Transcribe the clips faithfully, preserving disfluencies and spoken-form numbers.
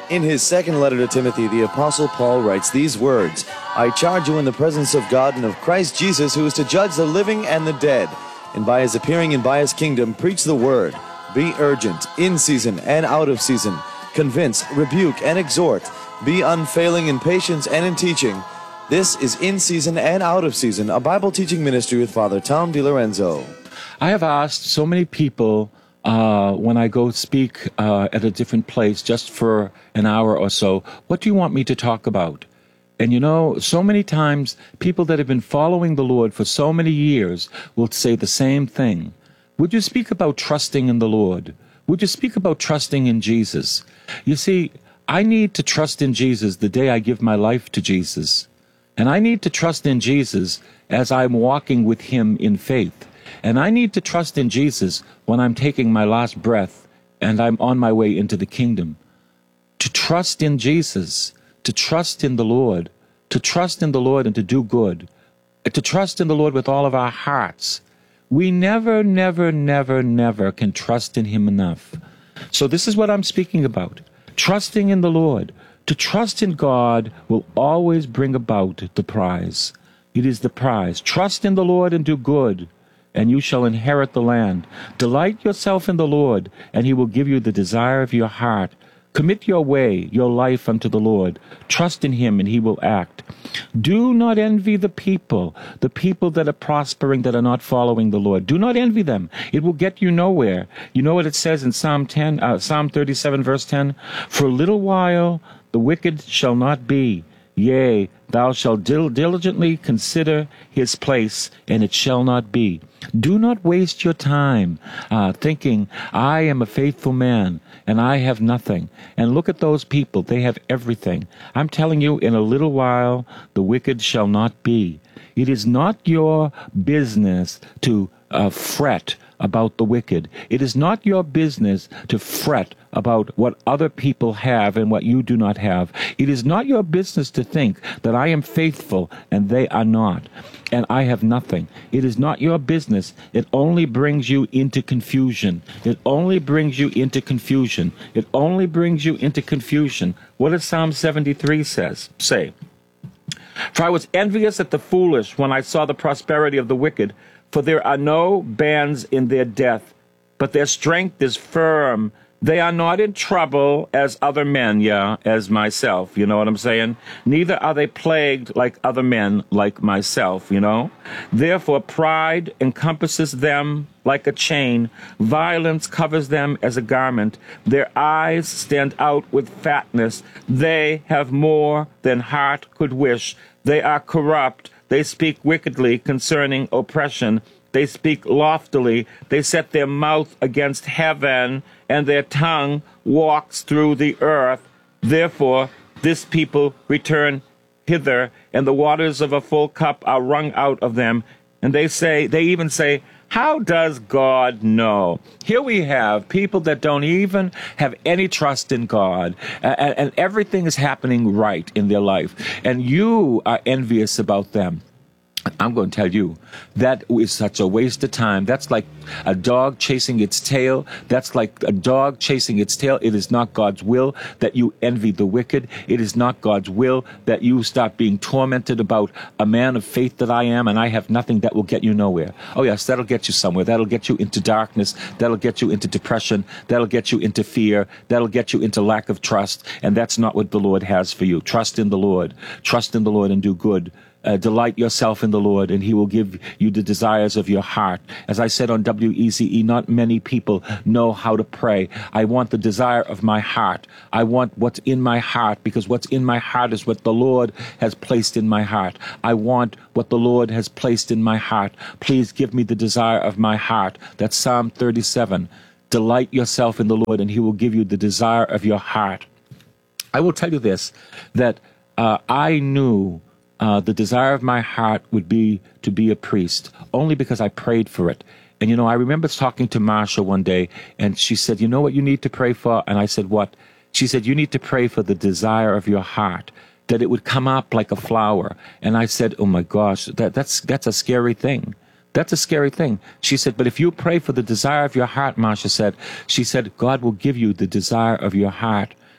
In his second letter to Timothy, the Apostle Paul writes these words, I charge you in the presence of God and of Christ Jesus, who is to judge the living and the dead, and by his appearing and by his kingdom, preach the word. Be urgent, in season and out of season. Convince, rebuke, and exhort. Be unfailing in patience and in teaching. This is In Season and Out of Season, a Bible teaching ministry with Father Tom DiLorenzo. I have asked so many people uh, when I go speak uh, at a different place just for an hour or so, what do you want me to talk about? And you know, so many times people that have been following the Lord for so many years will say the same thing. Would you speak about trusting in the Lord? Would you speak about trusting in Jesus? You see, I need to trust in Jesus the day I give my life to Jesus. And I need to trust in Jesus as I'm walking with him in faith. And I need to trust in Jesus when I'm taking my last breath and I'm on my way into the kingdom. To trust in Jesus, to trust in the Lord, to trust in the Lord and to do good, to trust in the Lord with all of our hearts. We never, never, never, never can trust in him enough. So this is what I'm speaking about. Trusting in the Lord. To trust in God will always bring about the prize. It is the prize. Trust in the Lord and do good, and you shall inherit the land. Delight yourself in the Lord, and he will give you the desire of your heart. Commit your way, your life unto the Lord. Trust in him, and he will act. Do not envy the people, the people that are prospering, that are not following the Lord. Do not envy them. It will get you nowhere. You know what it says in Psalm ten, uh, Psalm thirty-seven, verse ten? For a little while the wicked shall not be. Yea, thou shalt dil- diligently consider his place, and it shall not be. Do not waste your time uh, thinking, I am a faithful man, and I have nothing. And look at those people. They have everything. I'm telling you, in a little while, the wicked shall not be. It is not your business to uh, fret about the wicked. It is not your business to fret about what other people have and what you do not have. It is not your business to think that I am faithful and they are not, and I have nothing. It is not your business. It only brings you into confusion. It only brings you into confusion. It only brings you into confusion. What does Psalm seventy-three says? Say, for I was envious at the foolish when I saw the prosperity of the wicked, for there are no bands in their death, but their strength is firm. They are not in trouble as other men, yeah, as myself, you know what I'm saying? Neither are they plagued like other men, like myself, you know? Therefore, pride encompasses them like a chain. Violence covers them as a garment. Their eyes stand out with fatness. They have more than heart could wish. They are corrupt. They speak wickedly concerning oppression. They speak loftily. They set their mouth against heaven, and their tongue walks through the earth. Therefore, this people return hither, and the waters of a full cup are wrung out of them. And they say, they even say, how does God know? Here we have people that don't even have any trust in God, and, and everything is happening right in their life, and you are envious about them. I'm going to tell you, that is such a waste of time. That's like a dog chasing its tail. That's like a dog chasing its tail. It is not God's will that you envy the wicked. It is not God's will that you start being tormented about a man of faith that I am, and I have nothing. That will get you nowhere. Oh yes, that'll get you somewhere. That'll get you into darkness. That'll get you into depression. That'll get you into fear. That'll get you into lack of trust. And that's not what the Lord has for you. Trust in the Lord. Trust in the Lord and do good. Uh, delight yourself in the Lord, and he will give you the desires of your heart. As I said on W E Z E, not many people know how to pray. I want the desire of my heart. I want what's in my heart, because what's in my heart is what the Lord has placed in my heart. I want what the Lord has placed in my heart. Please give me the desire of my heart. That's Psalm thirty-seven. Delight yourself in the Lord, and he will give you the desire of your heart. I will tell you this, that uh, I knew Uh, the desire of my heart would be to be a priest, only because I prayed for it. And, you know, I remember talking to Marsha one day, and she said, you know what you need to pray for? And I said, what? She said, you need to pray for the desire of your heart, that it would come up like a flower. And I said, oh, my gosh, that, that's that's a scary thing. That's a scary thing. She said, but if you pray for the desire of your heart, Marsha said, she said, God will give you the desire of your heart.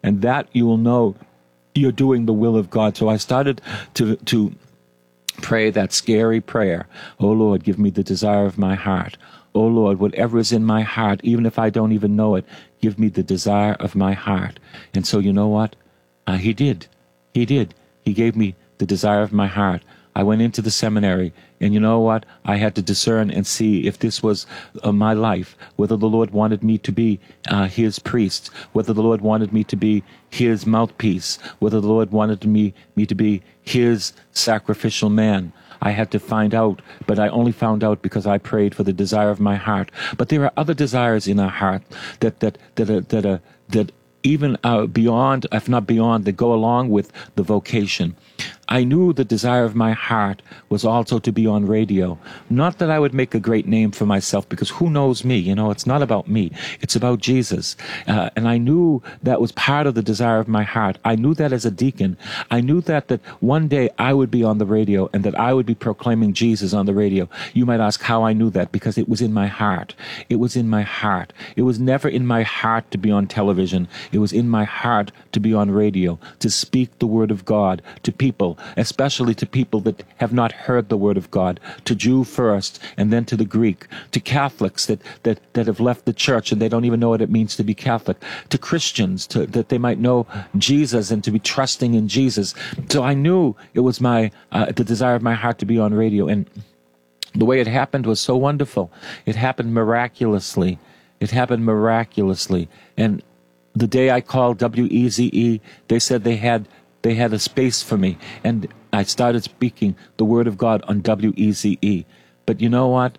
and that you will know you're doing the will of God. So I started to to pray that scary prayer. Oh Lord, give me the desire of my heart. Oh Lord, whatever is in my heart, even if I don't even know it, give me the desire of my heart. And so you know what? Uh, he did. He did. He gave me the desire of my heart. I went into the seminary, and you know what? I had to discern and see if this was uh, my life, whether the Lord wanted me to be uh, his priest, whether the Lord wanted me to be his mouthpiece, whether the Lord wanted me, me to be his sacrificial man. I had to find out, but I only found out because I prayed for the desire of my heart. But there are other desires in our heart that that that are, that are, that even uh, beyond, if not beyond, that go along with the vocation. I knew the desire of my heart was also to be on radio. Not that I would make a great name for myself, because who knows me? You know, it's not about me. It's about Jesus. Uh, and I knew that was part of the desire of my heart. I knew that as a deacon. I knew that, that one day I would be on the radio and that I would be proclaiming Jesus on the radio. You might ask how I knew that, because it was in my heart. It was in my heart. It was never in my heart to be on television. It was in my heart to be on radio, to speak the word of God to people, especially to people that have not heard the word of God, to Jew first and then to the Greek, to Catholics that, that, that have left the church and they don't even know what it means to be Catholic, to Christians to, that they might know Jesus and to be trusting in Jesus. So I knew it was my uh, the desire of my heart to be on radio, and the way it happened was so wonderful. It happened miraculously. It happened miraculously. And the day I called W E Z E, they said they had They had a space for me, and I started speaking the word of God on W E Z E. But you know what?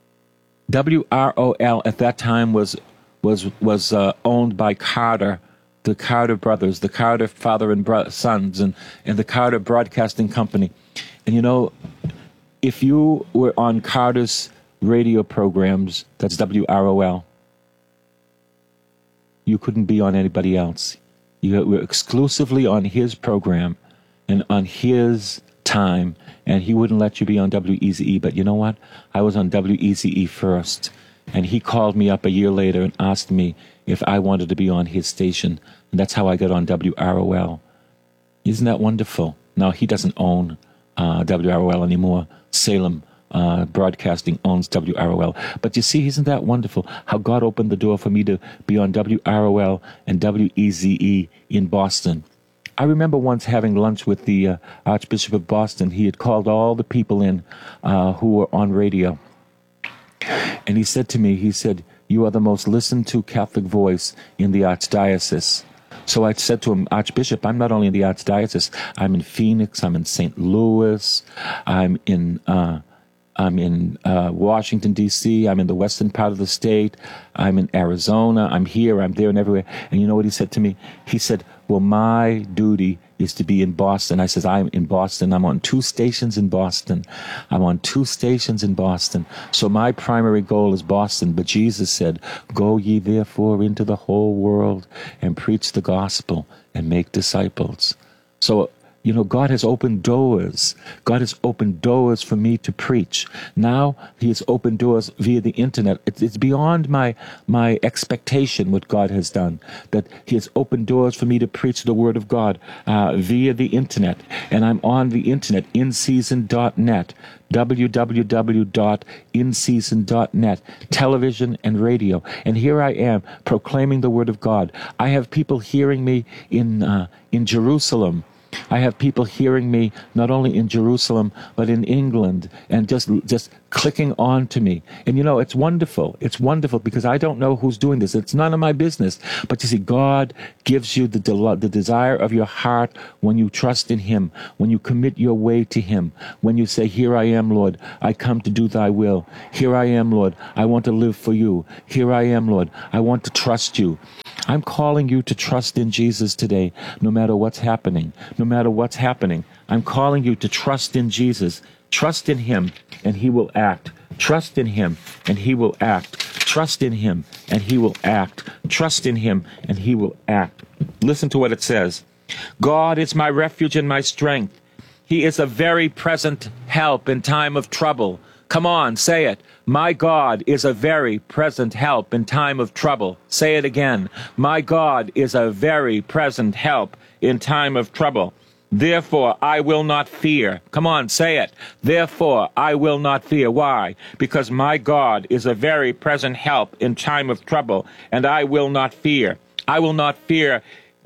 W R O L at that time was was was uh, owned by Carter, the Carter brothers, the Carter father and bro- sons, and, and the Carter Broadcasting Company. And you know, if you were on Carter's radio programs, that's W R O L, you couldn't be on anybody else. You were exclusively on his program and on his time, and he wouldn't let you be on W E Z E. But you know what? I was on W E Z E first, and he called me up a year later and asked me if I wanted to be on his station, and that's how I got on W R O L. Isn't that wonderful? Now, he doesn't own uh, W R O L anymore. Salem Uh, Broadcasting owns W R O L. But you see, isn't that wonderful how God opened the door for me to be on W R O L and W E Z E in Boston? I remember once having lunch with the uh, Archbishop of Boston. He had called all the people in uh, who were on radio. And he said to me, he said, "You are the most listened to Catholic voice in the Archdiocese." So I said to him, "Archbishop, I'm not only in the Archdiocese. I'm in Phoenix, I'm in Saint Louis, I'm in... Uh, I'm in uh, Washington, D C I'm in the western part of the state. I'm in Arizona. I'm here. I'm there and everywhere." And you know what he said to me? He said, "Well, my duty is to be in Boston." I said, "I'm in Boston. I'm on two stations in Boston. I'm on two stations in Boston. So my primary goal is Boston." But Jesus said, "Go ye therefore into the whole world and preach the gospel and make disciples." So you know, God has opened doors. God has opened doors for me to preach. Now he has opened doors via the internet. It's, it's beyond my my expectation what God has done, that he has opened doors for me to preach the word of God uh, via the internet. And I'm on the internet, in season dot net, w w w dot in season dot net, television and radio. And here I am proclaiming the word of God. I have people hearing me in uh, in Jerusalem. I have people hearing me not only in Jerusalem, but in England, and just just clicking on to me. And you know, it's wonderful. It's wonderful because I don't know who's doing this. It's none of my business. But you see, God gives you the del- the desire of your heart when you trust in him, when you commit your way to him, when you say, "Here I am, Lord. I come to do thy will. Here I am, Lord. I want to live for you. Here I am, Lord. I want to trust you." I'm calling you to trust in Jesus today, no matter what's happening. No matter what's happening, I'm calling you to trust in Jesus. Trust in him, and he will act. Trust in him, and he will act. Trust in him, and he will act. Trust in him, and he will act. Listen to what it says. "God is my refuge and my strength. He is a very present help in time of trouble. Come on, say it. My God is a very present help in time of trouble. Say it again. My God is a very present help in time of trouble. Therefore, I will not fear. Come on, say it. Therefore, I will not fear. Why? Because my God is a very present help in time of trouble, and I will not fear. I will not fear,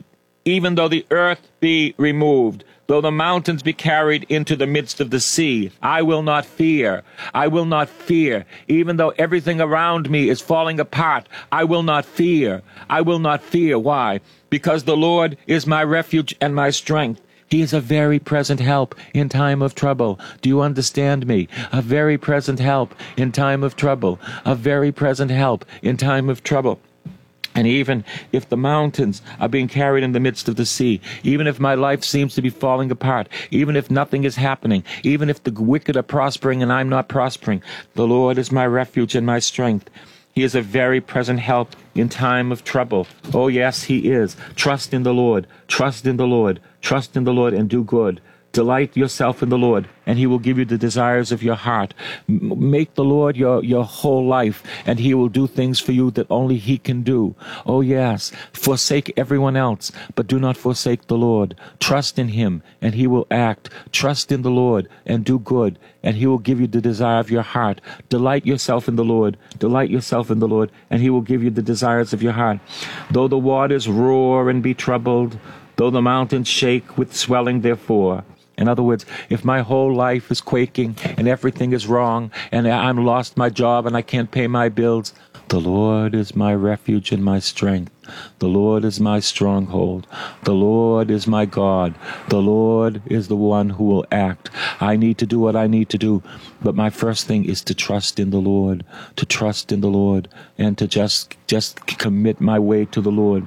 even though the earth be removed, though the mountains be carried into the midst of the sea. I will not fear. I will not fear. Even though everything around me is falling apart, I will not fear. I will not fear. Why? Because the Lord is my refuge and my strength. He is a very present help in time of trouble. Do you understand me? A very present help in time of trouble. A very present help in time of trouble. And even if the mountains are being carried in the midst of the sea, even if my life seems to be falling apart, even if nothing is happening, even if the wicked are prospering and I'm not prospering, the Lord is my refuge and my strength. He is a very present help in time of trouble. Oh, yes, he is. Trust in the Lord. Trust in the Lord. Trust in the Lord and do good. Delight yourself in the Lord, and he will give you the desires of your heart. M- make the Lord your, your whole life, and he will do things for you that only he can do. Oh, yes. Forsake everyone else, but do not forsake the Lord. Trust in him, and he will act. Trust in the Lord, and do good, and he will give you the desire of your heart. Delight yourself in the Lord. Delight yourself in the Lord, and he will give you the desires of your heart. Though the waters roar and be troubled, though the mountains shake with swelling therefore. In other words, if my whole life is quaking and everything is wrong and I'm lost my job and I can't pay my bills, the Lord is my refuge and my strength. The Lord is my stronghold. The Lord is my God. The Lord is the one who will act. I need to do what I need to do. But my first thing is to trust in the Lord, to trust in the Lord, and to just, just commit my way to the Lord.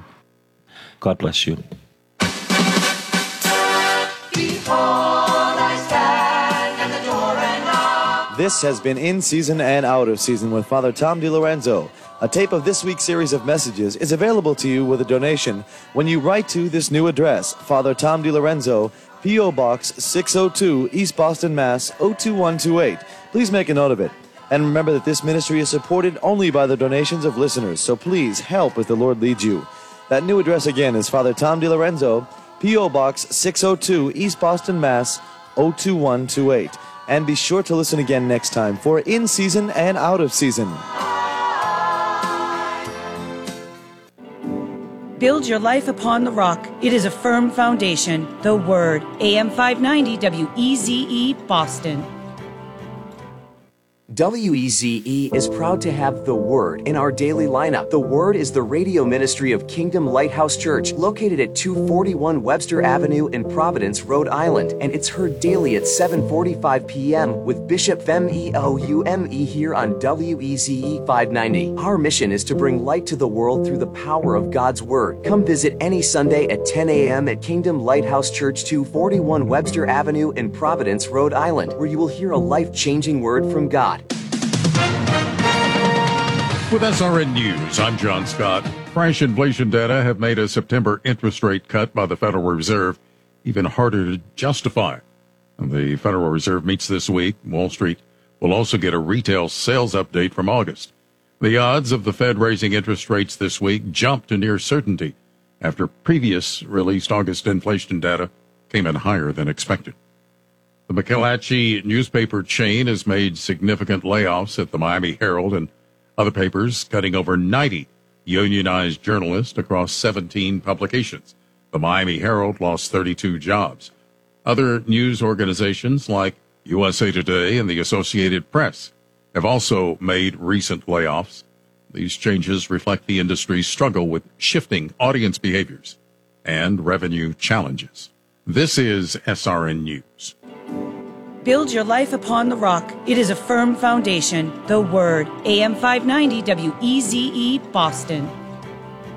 God bless you. This has been In Season and Out of Season with Father Tom DiLorenzo. A tape of this week's series of messages is available to you with a donation when you write to this new address, Father Tom DiLorenzo, P O. Box six oh two, East Boston, Mass. oh two one two eight. Please make a note of it. And remember that this ministry is supported only by the donations of listeners, so please help as the Lord leads you. That new address again is Father Tom DiLorenzo, P O. Box six oh two, East Boston, Mass. oh two one two eight. And be sure to listen again next time for In Season and Out of Season. Build your life upon the rock. It is a firm foundation. The Word. A M five ninety W E Z E, Boston. W E Z E is proud to have The Word in our daily lineup. The Word is the radio ministry of Kingdom Lighthouse Church, located at two forty-one Webster Avenue in Providence, Rhode Island, and it's heard daily at seven forty-five p.m. with Bishop Fem E O U M E here on W E Z E five ninety. Our mission is to bring light to the world through the power of God's Word. Come visit any Sunday at ten a.m. at Kingdom Lighthouse Church, two forty-one Webster Avenue in Providence, Rhode Island, where you will hear a life-changing word from God. With S R N News, I'm John Scott. Fresh inflation data have made a September interest rate cut by the Federal Reserve even harder to justify. The Federal Reserve meets this week. Wall Street will also get a retail sales update from August. The odds of the Fed raising interest rates this week jumped to near certainty after previous released August inflation data came in higher than expected. The McClatchy newspaper chain has made significant layoffs at the Miami Herald and other papers, cutting over ninety unionized journalists across seventeen publications. The Miami Herald lost thirty-two jobs. Other news organizations like U S A Today and the Associated Press have also made recent layoffs. These changes reflect the industry's struggle with shifting audience behaviors and revenue challenges. This is S R N News. Build your life upon the rock. It is a firm foundation. The Word. A M five ninety W E Z E, Boston.